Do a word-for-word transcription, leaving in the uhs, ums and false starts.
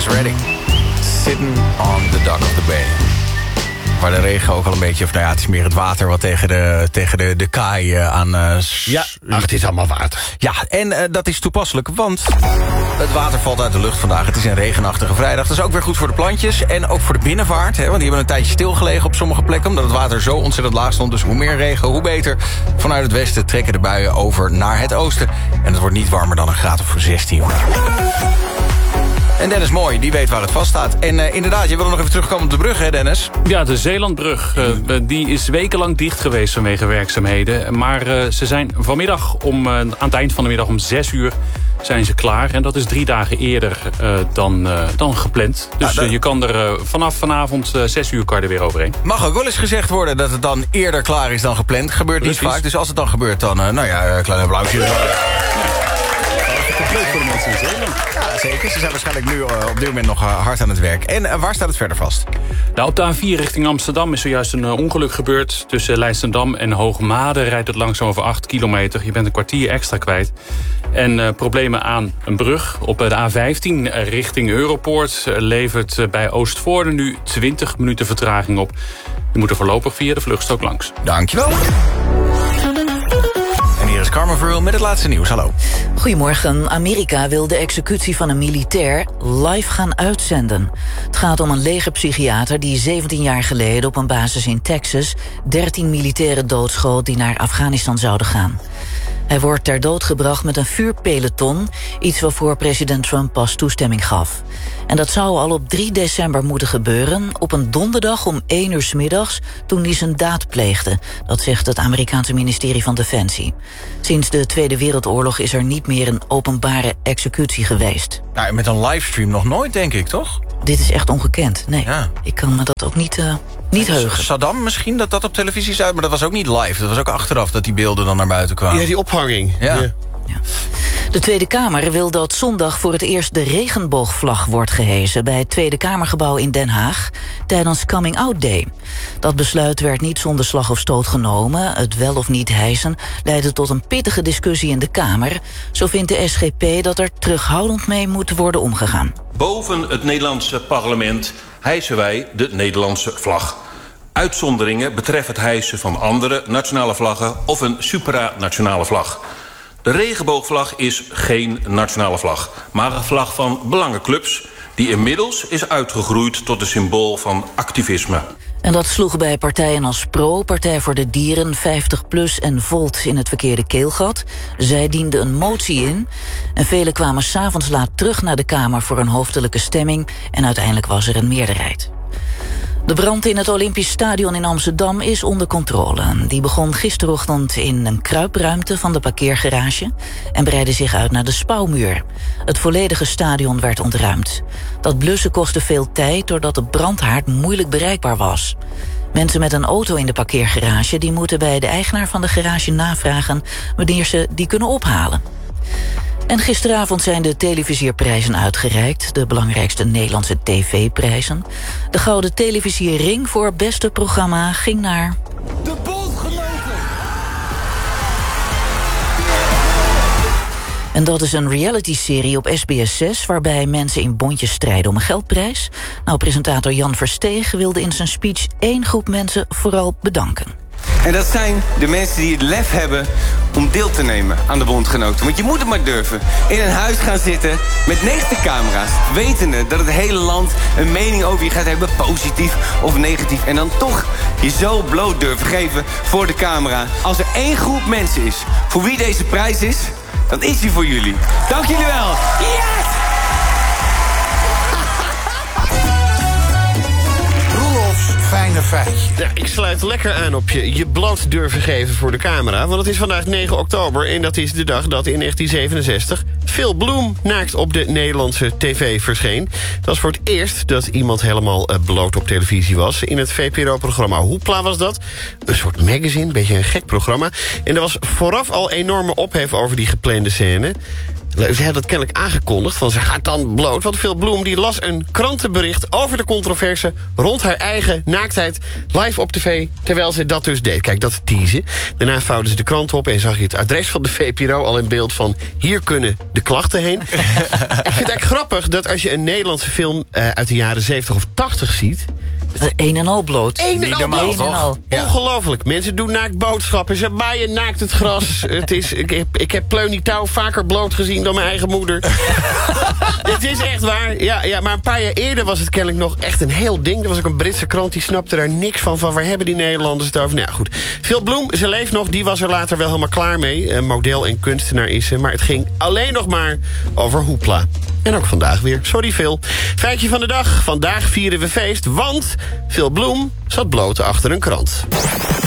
Redding. Sitting on the dock of the bay. Waar de regen ook al een beetje... Of nou ja, het is meer het water wat tegen de, tegen de, de kaai uh, aan... Uh, ja, ach, het is allemaal water. Ja, en uh, dat is toepasselijk, want het water valt uit de lucht vandaag. Het is een regenachtige vrijdag. Dat is ook weer goed voor de plantjes en ook voor de binnenvaart. Hè, want die hebben een tijdje stilgelegen op sommige plekken... omdat het water zo ontzettend laag stond. Dus hoe meer regen, hoe beter. Vanuit het westen trekken de buien over naar het oosten. En het wordt niet warmer dan een graad of zestien. En Dennis Mooi, die weet waar het vast staat. En uh, inderdaad, je wil nog even terugkomen op de brug, hè Dennis? Ja, de Zeelandbrug. Uh, die is wekenlang dicht geweest vanwege werkzaamheden. Maar uh, ze zijn vanmiddag, om, uh, aan het eind van de middag om zes uur... zijn ze klaar. En dat is drie dagen eerder uh, dan, uh, dan gepland. Dus ja, dat... uh, je kan er uh, vanaf vanavond uh, zes uur kan je er weer overheen. Mag ook wel eens gezegd worden dat het dan eerder klaar is dan gepland. Gebeurt Precies. niet vaak. Dus als het dan gebeurt, dan, uh, nou ja, een klein applausje. Ja. Leuk voor de mensen in Zeeland. Ja, zeker. Ze zijn waarschijnlijk nu uh, op dit moment nog uh, hard aan het werk. En uh, waar staat het verder vast? Nou, op de A vier richting Amsterdam is zojuist een uh, ongeluk gebeurd. Tussen Leidschendam en Hoogmade rijdt het langzaam over acht kilometer. Je bent een kwartier extra kwijt. En uh, problemen aan een brug op uh, de A vijftien uh, richting Europoort... Uh, levert uh, bij Oostvoorne nu twintig minuten vertraging op. Je moet er voorlopig via de vluchtstrook langs. Dankjewel. Hier is Carmen Verheul met het laatste nieuws. Hallo. Goedemorgen. Amerika wil de executie van een militair live gaan uitzenden. Het gaat om een legerpsychiater die zeventien jaar geleden op een basis in Texas dertien militairen doodschoot die naar Afghanistan zouden gaan. Hij wordt ter dood gebracht met een vuurpeloton, iets waarvoor president Trump pas toestemming gaf. En dat zou al op drie december moeten gebeuren, op een donderdag om één uur 's middags, toen hij zijn daad pleegde. Dat zegt het Amerikaanse ministerie van Defensie. Sinds de Tweede Wereldoorlog is er niet meer een openbare executie geweest. Nou, met een livestream nog nooit, denk ik, toch? Dit is echt ongekend. Nee, ja. Ik kan me dat ook niet, uh, niet heugen. Saddam misschien, dat dat op televisie is uit, maar dat was ook niet live. Dat was ook achteraf dat die beelden dan naar buiten kwamen. Ja, die ophanging. Ja. ja. Ja. De Tweede Kamer wil dat zondag voor het eerst de regenboogvlag wordt gehezen bij het Tweede Kamergebouw in Den Haag tijdens Coming Out Day. Dat besluit werd niet zonder slag of stoot genomen. Het wel of niet hijsen leidde tot een pittige discussie in de Kamer. Zo vindt de S G P dat er terughoudend mee moet worden omgegaan. Boven het Nederlandse parlement hijsen wij de Nederlandse vlag. Uitzonderingen betreffen het hijsen van andere nationale vlaggen of een supranationale vlag. De regenboogvlag is geen nationale vlag, maar een vlag van belangenclubs die inmiddels is uitgegroeid tot een symbool van activisme. En dat sloeg bij partijen als Pro, Partij voor de Dieren, vijftig plus en Volt in het verkeerde keelgat. Zij dienden een motie in en velen kwamen 's avonds laat terug naar de Kamer voor een hoofdelijke stemming en uiteindelijk was er een meerderheid. De brand in het Olympisch Stadion in Amsterdam is onder controle. Die begon gisterochtend in een kruipruimte van de parkeergarage en breidde zich uit naar de spouwmuur. Het volledige stadion werd ontruimd. Dat blussen kostte veel tijd doordat de brandhaard moeilijk bereikbaar was. Mensen met een auto in de parkeergarage die moeten bij de eigenaar van de garage navragen wanneer ze die kunnen ophalen. En gisteravond zijn de televisierprijzen uitgereikt. De belangrijkste Nederlandse tv-prijzen. De Gouden Televisierring voor beste programma ging naar... De Bondgenoten! En dat is een reality-serie op S B S zes... waarbij mensen in bondjes strijden om een geldprijs. Nou, presentator Jan Versteeg wilde in zijn speech één groep mensen vooral bedanken. En dat zijn de mensen die het lef hebben om deel te nemen aan de Bondgenoten. Want je moet het maar durven. In een huis gaan zitten met negentig camera's. Wetende dat het hele land een mening over je gaat hebben. Positief of negatief. En dan toch je zo bloot durven geven voor de camera. Als er één groep mensen is voor wie deze prijs is, dan is die voor jullie. Dank jullie wel. Yes! Fijne feitje. Ja, ik sluit lekker aan op je je bloot durven geven voor de camera. Want het is vandaag negen oktober en dat is de dag dat in negentien zevenenzestig... Phil Bloem naakt op de Nederlandse tv verscheen. Dat was voor het eerst dat iemand helemaal uh, bloot op televisie was. In het V P R O-programma Hoepla was dat. Een soort magazine, een beetje een gek programma. En er was vooraf al enorme ophef over die geplande scène. Ze had het kennelijk aangekondigd, van ze gaat dan bloot. Want Phil Bloem die las een krantenbericht over de controverse rond haar eigen naaktheid live op tv, terwijl ze dat dus deed. Kijk, dat teasen. Daarna vouwden ze de krant op en zag je het adres van de V P R O al in beeld van hier kunnen de klachten heen. Ik vind het eigenlijk grappig dat als je een Nederlandse film uh, uit de jaren zeventig of tachtig ziet... Een en al bloot. Een en al bloot. Een en al. Ja. Ongelooflijk. Mensen doen naakt boodschappen. Ze maaien naakt het gras. Het is, ik, heb, ik heb Pleunie Touw vaker bloot gezien dan mijn eigen moeder. Het is echt waar. Ja, ja, maar een paar jaar eerder was het kennelijk nog echt een heel ding. Er was ook een Britse krant, die snapte daar niks van. Van waar hebben die Nederlanders het over? Nou ja, goed. Phil Bloem, ze leeft nog. Die was er later wel helemaal klaar mee. Een model en kunstenaar is ze. Maar het ging alleen nog maar over hoepla. En ook vandaag weer. Sorry Phil. Feitje van de dag. Vandaag vieren we feest, want Phil Bloem zat bloot achter een krant.